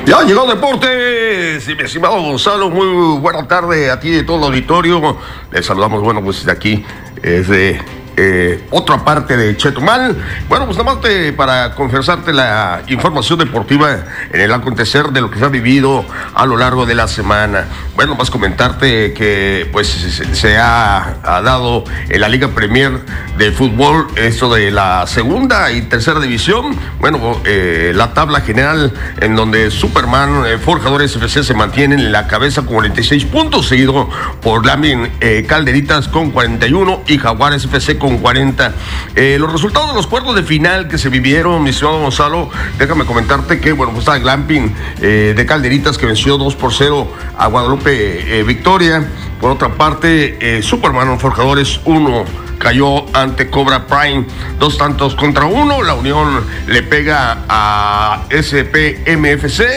Ya llegó Deportes, mi estimado Gonzalo, muy buena tarde a ti y a todo el auditorio. Les saludamos, bueno, pues de aquí, desde otra parte de Chetumal. Bueno, pues nada más para confesarte la información deportiva en el acontecer de lo que se ha vivido a lo largo de la semana. Bueno, más comentarte que pues se ha dado en la Liga Premier de fútbol esto de la segunda y tercera división. Bueno, la tabla general en donde Superman Forjadores FC se mantiene en la cabeza con 46 puntos, seguido por Lamin Calderitas con 41 y Jaguares FC con 40. Los resultados de los cuartos de final que se vivieron, mi estimado Gonzalo, déjame comentarte que, bueno, pues está Glamping de Calderitas que venció 2-0 a Guadalupe Victoria. Por otra parte, Superman Forjadores 1 cayó ante Cobra Prime 2-1. La Unión le pega a SPMFC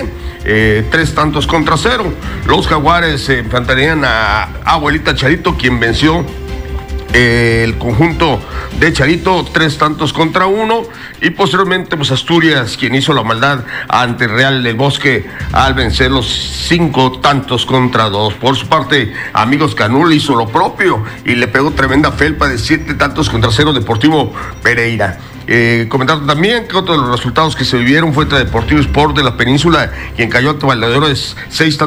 3-0. Los Jaguares se enfrentarían a Abuelita Charito, quien venció el conjunto de Charito 3-1, y posteriormente pues Asturias, quien hizo la maldad ante Real del Bosque al vencer los 5-2. Por su parte, Amigos Canul hizo lo propio y le pegó tremenda felpa de 7-0 Deportivo Pereira. Comentar también que otro de los resultados que se vivieron fue entre Deportivo Sport de la Península, quien cayó ante Valladolid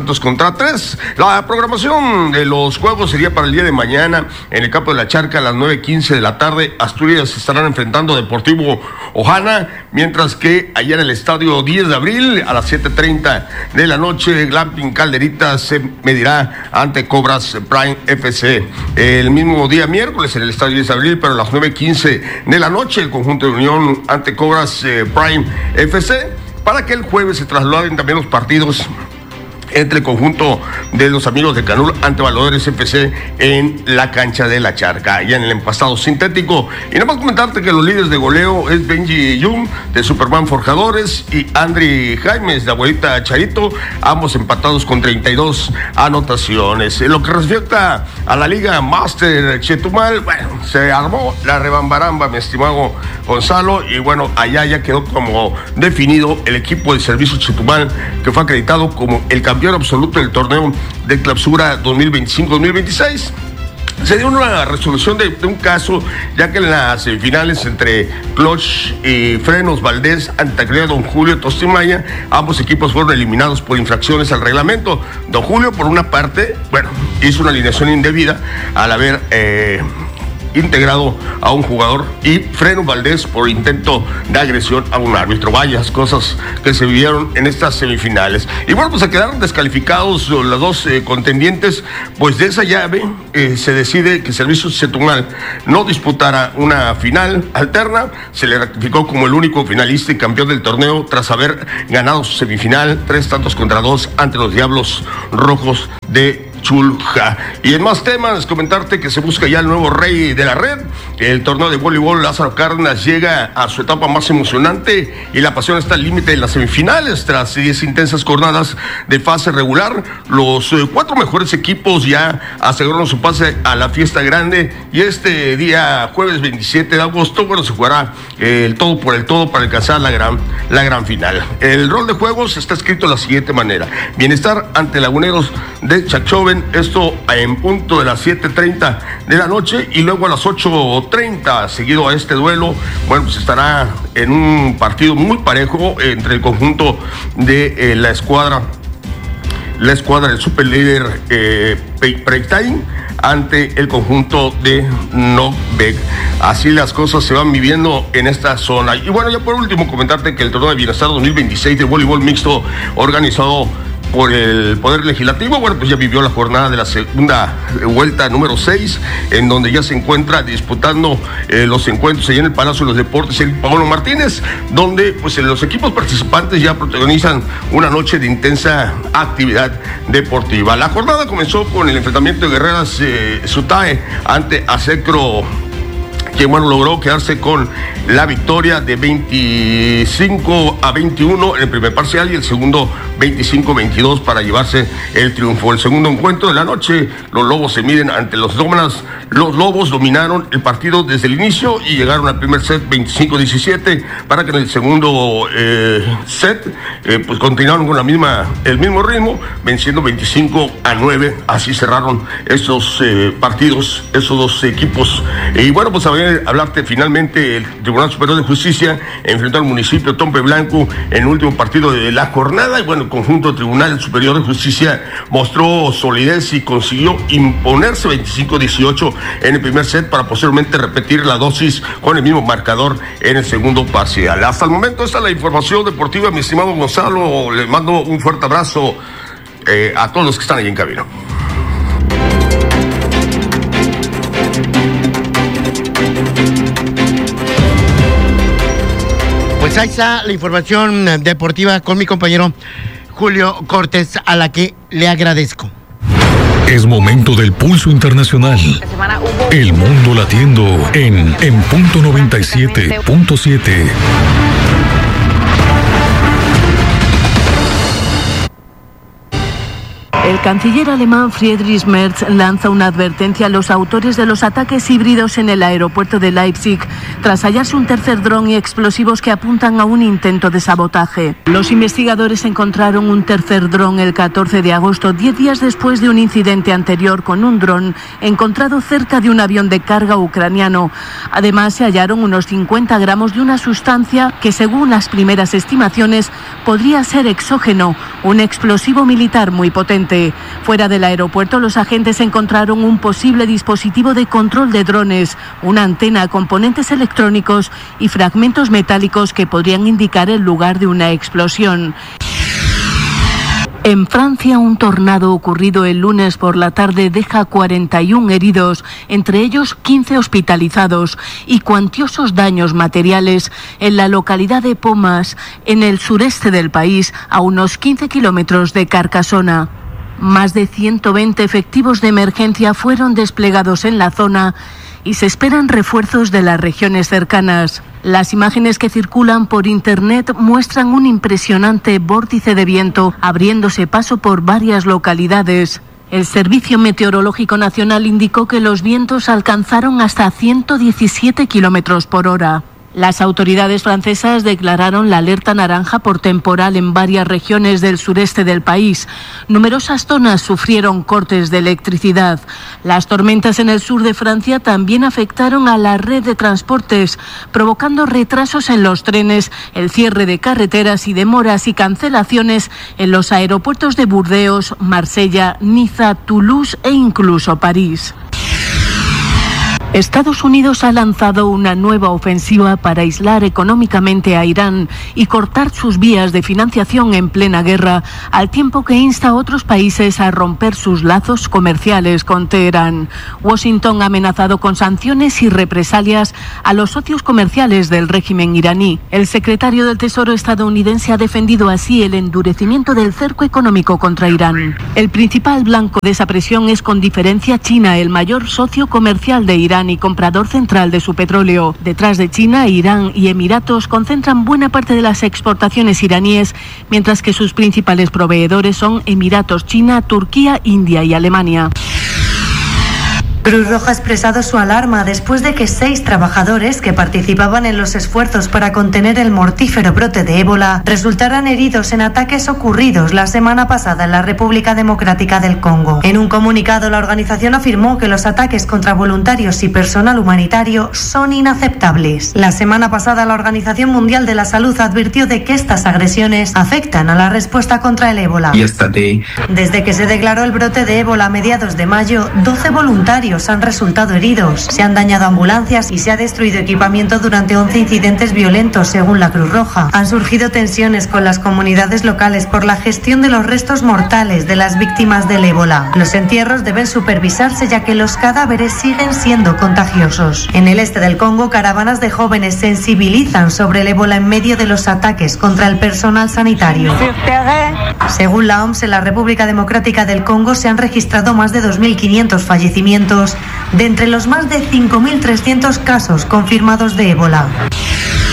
6-3. La programación de los juegos sería para el día de mañana en el campo de la Charca a las 9:15 de la tarde. Asturias estarán enfrentando a Deportivo Ojana, mientras que allá en el estadio 10 de abril a las 7:30 de la noche, Glamping Calderitas se medirá ante Cobras Prime FC. El mismo día miércoles en el estadio 10 de abril, pero a las 9:15 de la noche, el conjunto de Unión ante Cobras Prime FC, para que el jueves se trasladen también los partidos entre el conjunto de los Amigos de Canul ante Valores FC en la cancha de la Charca, allá en el empastado sintético. Y nada más comentarte que los líderes de goleo es Benji Yum de Superman Forjadores y Andri Jaimes de Abuelita Charito, ambos empatados con 32 anotaciones. En lo que respecta a la Liga Master Chetumal, bueno, se armó la rebambaramba, mi estimado Gonzalo, y bueno, allá ya quedó como definido el equipo de Servicio Chetumal, que fue acreditado como el campeón absoluto del torneo de clausura 2025-2026. Se dio una resolución de un caso, ya que en las semifinales entre Clutch y Frenos Valdés ante Don Julio Tostimaya, ambos equipos fueron eliminados por infracciones al reglamento. Don Julio, por una parte, bueno, hizo una alineación indebida al haber integrado a un jugador, y Freno Valdés por intento de agresión a un árbitro. Varias cosas que se vivieron en estas semifinales. Y bueno, pues se quedaron descalificados los dos contendientes, pues de esa llave se decide que Servicio Chetumal no disputara una final alterna. Se le ratificó como el único finalista y campeón del torneo tras haber ganado su semifinal 3-2 ante los Diablos Rojos de Chulja. Y en más temas, comentarte que se busca ya el nuevo rey de la red. El torneo de voleibol Lázaro Cárdenas llega a su etapa más emocionante y la pasión está al límite de las semifinales. Tras 10 intensas jornadas de fase regular, los 4 mejores equipos ya aseguraron su pase a la fiesta grande, y este día jueves 27 de agosto, bueno, se jugará el todo por el todo para alcanzar la gran final. El rol de juegos está escrito de la siguiente manera: Bienestar ante Laguneros de Chachoven, esto en punto de las 7:30 de la noche, y luego a las 8:30, seguido a este duelo, bueno, pues estará en un partido muy parejo entre el conjunto de la escuadra del superlíder Preitain ante el conjunto de Novec. Así las cosas se van viviendo en esta zona. Y bueno, ya por último comentarte que el torneo de Bienestar 2026 de voleibol mixto organizado por el Poder Legislativo, bueno, pues ya vivió la jornada de la segunda vuelta número 6, en donde ya se encuentra disputando los encuentros allá en el Palacio de los Deportes el Pablo Martínez, donde pues los equipos participantes ya protagonizan una noche de intensa actividad deportiva. La jornada comenzó con el enfrentamiento de Guerreras Sutae ante Acecro, que bueno, logró quedarse con la victoria de 25 21 en el primer parcial y el segundo 25-22 para llevarse el triunfo. El segundo encuentro de la noche, los Lobos se miden ante los Dómanas. Los Lobos dominaron el partido desde el inicio y llegaron al primer set 25-17 para que en el segundo set pues continuaron con el mismo ritmo, venciendo 25-9. Así cerraron esos partidos, esos dos equipos. Y bueno, pues hablarte finalmente, el Tribunal Superior de Justicia enfrentó al municipio de Tompe Blanco en el último partido de la jornada. Y bueno, el conjunto Tribunal Superior de Justicia mostró solidez y consiguió imponerse 25-18 en el primer set para posteriormente repetir la dosis con el mismo marcador en el segundo parcial. Hasta el momento esta es la información deportiva, mi estimado Gonzalo. Les mando un fuerte abrazo a todos los que están ahí en cabina. Pues ahí está la información deportiva con mi compañero Julio Cortés, a la que le agradezco. Es momento del pulso internacional. El mundo latiendo en punto 97.7. El canciller alemán Friedrich Merz lanza una advertencia a los autores de los ataques híbridos en el aeropuerto de Leipzig, tras hallarse un tercer dron y explosivos que apuntan a un intento de sabotaje. Los investigadores encontraron un tercer dron el 14 de agosto, 10 días después de un incidente anterior con un dron encontrado cerca de un avión de carga ucraniano. Además, se hallaron unos 50 gramos de una sustancia que, según las primeras estimaciones, podría ser exógeno, un explosivo militar muy potente. Fuera del aeropuerto, los agentes encontraron un posible dispositivo de control de drones, una antena, componentes electrónicos y fragmentos metálicos que podrían indicar el lugar de una explosión. En Francia, un tornado ocurrido el lunes por la tarde deja 41 heridos, entre ellos 15 hospitalizados, y cuantiosos daños materiales en la localidad de Pomas, en el sureste del país, a unos 15 kilómetros de Carcassona. Más de 120 efectivos de emergencia fueron desplegados en la zona y se esperan refuerzos de las regiones cercanas. Las imágenes que circulan por internet muestran un impresionante vórtice de viento abriéndose paso por varias localidades. El Servicio Meteorológico Nacional indicó que los vientos alcanzaron hasta 117 kilómetros por hora. Las autoridades francesas declararon la alerta naranja por temporal en varias regiones del sureste del país. Numerosas zonas sufrieron cortes de electricidad. Las tormentas en el sur de Francia también afectaron a la red de transportes, provocando retrasos en los trenes, el cierre de carreteras y demoras y cancelaciones en los aeropuertos de Burdeos, Marsella, Niza, Toulouse e incluso París. Estados Unidos ha lanzado una nueva ofensiva para aislar económicamente a Irán y cortar sus vías de financiación en plena guerra, al tiempo que insta a otros países a romper sus lazos comerciales con Teherán. Washington ha amenazado con sanciones y represalias a los socios comerciales del régimen iraní. El secretario del Tesoro estadounidense ha defendido así el endurecimiento del cerco económico contra Irán. El principal blanco de esa presión es con diferencia China, el mayor socio comercial de Irán y comprador central de su petróleo. Detrás de China, Irán y Emiratos concentran buena parte de las exportaciones iraníes, mientras que sus principales proveedores son Emiratos, China, Turquía, India y Alemania. Cruz Roja ha expresado su alarma después de que 6 trabajadores que participaban en los esfuerzos para contener el mortífero brote de ébola resultaran heridos en ataques ocurridos la semana pasada en la República Democrática del Congo. En un comunicado, la organización afirmó que los ataques contra voluntarios y personal humanitario son inaceptables. La semana pasada, la Organización Mundial de la Salud advirtió de que estas agresiones afectan a la respuesta contra el ébola. Desde que se declaró el brote de ébola a mediados de mayo, 12 voluntarios han resultado heridos, se han dañado ambulancias y se ha destruido equipamiento durante 11 incidentes violentos, según la Cruz Roja. Han surgido tensiones con las comunidades locales por la gestión de los restos mortales de las víctimas del ébola. Los entierros deben supervisarse, ya que los cadáveres siguen siendo contagiosos. En el este del Congo, caravanas de jóvenes sensibilizan sobre el ébola en medio de los ataques contra el personal sanitario. Según la OMS, en la República Democrática del Congo se han registrado más de 2.500 fallecimientos de entre los más de 5.300 casos confirmados de ébola.